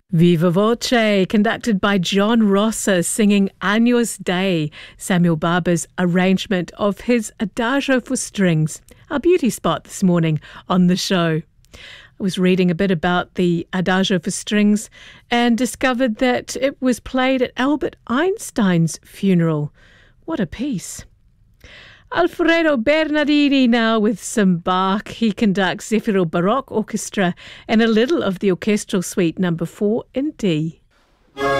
Viva Voce, conducted by John Rosser, singing Agnus Dei, Samuel Barber's arrangement of his Adagio for strings. Our beauty spot this morning on the show. I was reading a bit about the Adagio for strings and discovered that it was played at Albert Einstein's funeral. What a piece. Alfredo Bernardini now with some Bach. He conducts Zefiro Baroque Orchestra and a little of the orchestral suite number 4 in D.